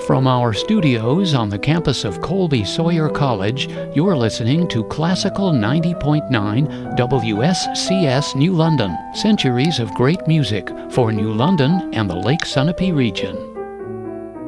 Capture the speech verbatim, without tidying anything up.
From our studios on the campus of Colby Sawyer College, you're listening to Classical ninety point nine W S C S New London. Centuries of great music for New London and the Lake Sunapee region.